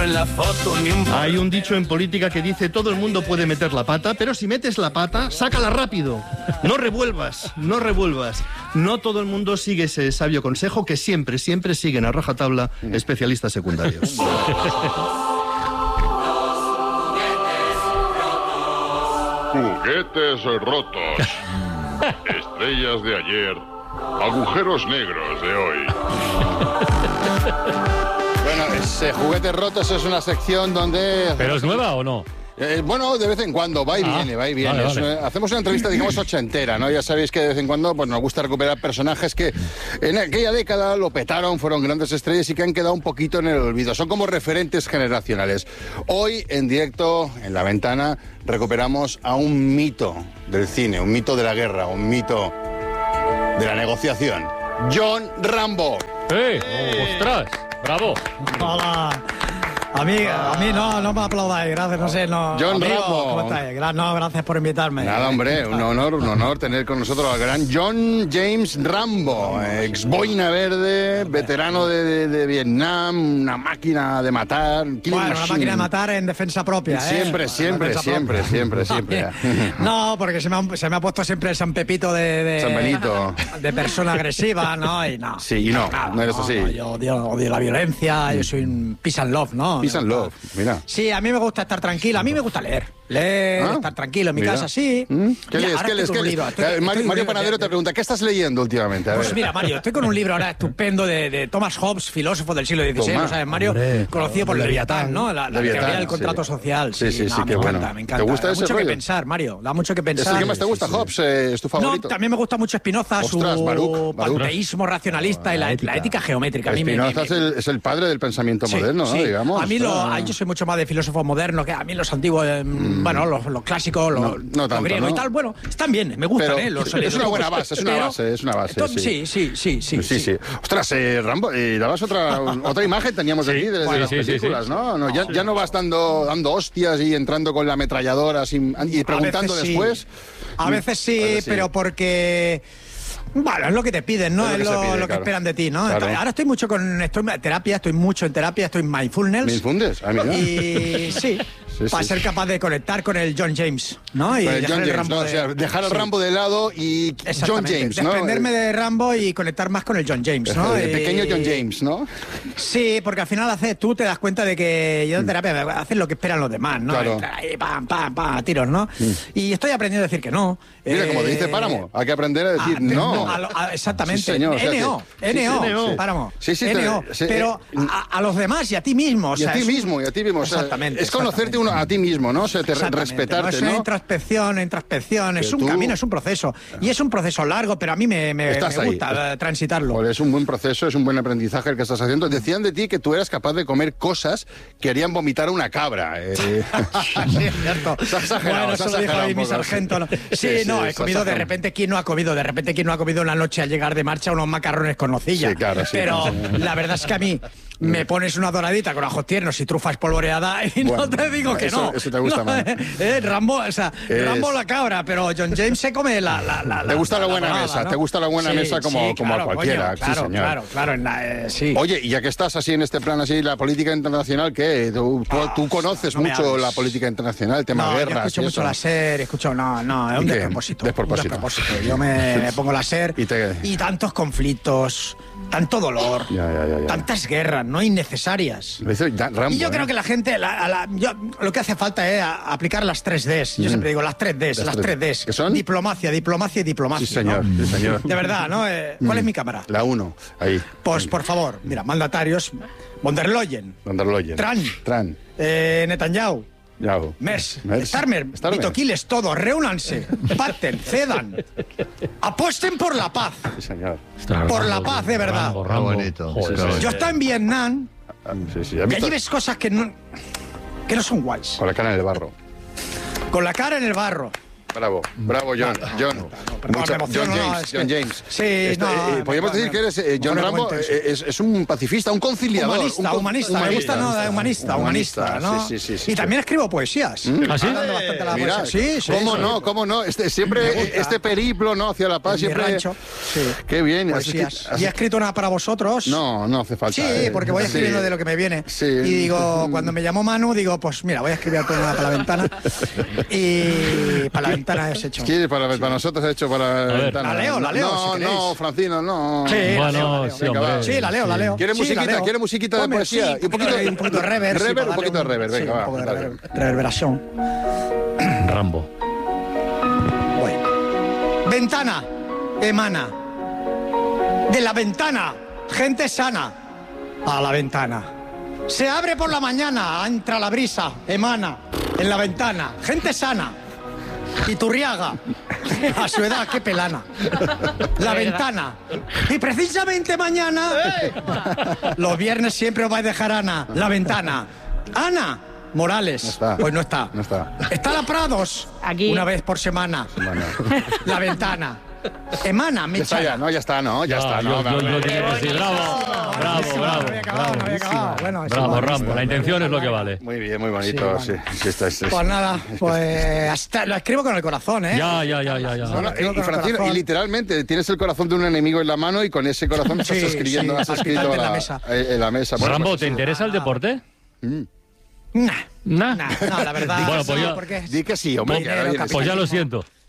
pero en la foto ni un... Hay un dicho en política que dice: todo el mundo puede meter la pata, pero si metes la pata, sácala rápido. No revuelvas, no revuelvas. No todo el mundo sigue ese sabio consejo que siempre siguen a rajatabla especialistas secundarios. Juguetes rotos. Estrellas de ayer. Agujeros negros de hoy. Bueno, Juguetes Rotos es una sección donde... ¿Pero es nueva o no? Bueno, de vez en cuando, va y viene. Vale. Hacemos una entrevista, digamos, ochentera, ¿no? Ya sabéis que de vez en cuando pues, nos gusta recuperar personajes que en aquella década lo petaron, fueron grandes estrellas y que han quedado un poquito en el olvido. Son como referentes generacionales. Hoy, en directo, en La Ventana, recuperamos a un mito del cine, un mito de la guerra, un mito de la negociación. John Rambo. ¡Ostras! ¡Bravo! Hola. A mí no me aplaudáis, gracias, no sé, no. John amigo, Rambo. ¿cómo estáis? No, gracias por invitarme. Nada, hombre, un honor tener con nosotros al gran John James Rambo, ex boina verde, veterano de Vietnam, una máquina de matar. Bueno, una máquina de matar en defensa propia, Siempre. No, porque se me ha puesto siempre el San Pepito de San Benito. De persona agresiva, ¿no? Y no. Sí, y no eres así. No, yo odio la violencia, yo soy un peace and love, ¿no? Peace and love, mira. Sí, a mí me gusta estar tranquilo, a mí me gusta leer, estar tranquilo en mi casa, sí. ¿Qué lees? Mario Panadero te pregunta, ¿qué estás leyendo últimamente? A ver. Pues mira, Mario, estoy con un libro ahora estupendo de Thomas Hobbes, filósofo del siglo XVI, ¿no sabes, Mario? Conocido por Leviatán, ¿no? La teoría del contrato social. Sí, qué bueno. Me encanta. ¿Te gusta da ese mucho rollo? que pensar, Mario, da mucho que pensar. ¿Es el que más te gusta, Hobbes? ¿Es tu favorito? No, también me gusta mucho Spinoza, Ostras, su Baruch. panteísmo racionalista y la ética geométrica. A mí Spinoza es el padre del pensamiento moderno, ¿no? Digamos. A mí yo soy mucho más de filósofos modernos, que a mí los antiguos, bueno, los clásicos, los griegos y tal, bueno, están bien, me gustan, es una buena base, es una base. Sí. Ostras, Rambo, dabas otra imagen teníamos aquí de las películas, ¿no? Ya no vas dando hostias y entrando con la ametralladora y preguntando después. A veces sí, pero porque... Bueno, es lo que te piden, ¿no? Es lo que esperan de ti, ¿no? Claro. Entonces, ahora estoy mucho en terapia, estoy en mindfulness. ¿Mindfulness? Ah, mira. Y sí, para ser capaz de conectar con el John James, ¿no? Y dejar el Rambo dejar el Rambo de lado y John James, ¿no? Desprenderme de Rambo y conectar más con el John James, ¿no? El pequeño John James, ¿no? Sí, porque al final tú te das cuenta de que yo en terapia haces lo que esperan los demás, ¿no? Claro. Entrar ahí, pam, tiros, ¿no? Y estoy aprendiendo a decir que no. Mira, como te dice Páramo, hay que aprender a decir no. Exactamente. Sí, señor, NO, Páramo. Sí, NO. Pero a los demás y a ti mismo. Y a ti mismo. Exactamente. Es conocerte a ti mismo, ¿no? Respetarte, ¿no? Es una introspección, es un camino, es un proceso. Y es un proceso largo, pero a mí me gusta transitarlo. Pues es un buen proceso, es un buen aprendizaje el que estás haciendo. Decían de ti que tú eras capaz de comer cosas que harían vomitar a una cabra. Sí, es cierto. Bueno, eso lo dijo ahí mi sargento. ¿No? Sí, he comido de repente. ¿Quién no ha comido una noche al llegar de marcha unos macarrones con nocilla? Sí, claro, sí. Pero la verdad es que a mí me pones una doradita con ajos tiernos y trufa espolvoreada y no te digo que no. Eso te gusta más. Rambo, Rambo la cabra, pero John James se come la te gusta la buena mesa, ¿no? Te gusta la buena mesa como a cualquiera. Coño, sí, señor. Claro. Sí. Oye, y ya que estás así en este plan, así, la política internacional, ¿qué? Tú conoces mucho la política internacional, el tema guerras. Yo escucho mucho la SER, es un despropósito. Yo me pongo la SER y tantos conflictos, tanto dolor, tantas guerras no innecesarias. Rambo, y yo creo que la gente, lo que hace falta es aplicar las 3Ds. Yo siempre digo las 3Ds, las 3Ds. ¿Qué son? Diplomacia y diplomacia. Sí, señor, ¿no? sí, señor. De verdad, ¿no? ¿Cuál es mi cámara? La 1, ahí. Pues, por favor, mira, mandatarios, von der Leyen, Trump, Netanyahu, Merz, Starmer, Vitoquiles, todos, reúnanse, pacten, cedan, apuesten por la paz. Sí, señor. Por la paz, de verdad. Rambo. Bonito. Yo estaba en Vietnam Sí, y allí ves cosas que no son guays. Con la cara en el barro. Con la cara en el barro. Bravo, John. perdón, me emociono. John James. Sí, podríamos decir que eres John Rambo, es un pacifista, un conciliador. Humanista. Me gusta, humanista, ¿no? Sí. Y también escribo poesías. ¿Ah, sí? Bastante la Mira, poesía. Sí. ¿Cómo no? Siempre este periplo, ¿no? Hacia la paz, siempre. Rancho. Sí. Qué bien. Poesías. ¿Y he escrito una para vosotros? No hace falta. Sí, porque voy escribiendo de lo que me viene. Sí. Y digo, cuando me llamó Manu, digo, pues mira, voy a escribir una para la ventana. Y para la ventana has hecho. Sí, para nosotros he hecho para la ventana. La leo. No, Francino, no. Sí, bueno, sí, hombre. Sí, la leo. ¿Quieres musiquita de poesía? Sí, un poquito de reverb. Un poquito de reverb, venga, va. Un poco de reverberación. Rambo. Voy. Ventana, emana. De la ventana, gente sana. A la ventana. Se abre por la mañana, entra la brisa, emana. En la ventana, gente sana. Iturriaga. A su edad, qué pelana. La ventana. Y precisamente mañana, los viernes siempre os vais a dejar Ana. La ventana. Ana Morales. Pues no está. Está la Prados. Aquí. Una vez por semana. La ventana. Emana, me Ya está, ¿no? Yo diría que sí. Bravo. No había acabado. Bueno, Bravo, Rambo. La intención es lo que vale. Muy bien, muy bonito. Sí. Pues nada, hasta lo escribo con el corazón, ¿eh? Ya. Bueno, y Francino, y literalmente tienes el corazón de un enemigo en la mano y con ese corazón estás escribiendo, has escrito en la mesa. Rambo, ¿te interesa el deporte? No, la verdad. Bueno, pues porque di que sí, hombre. Pues ya lo siento.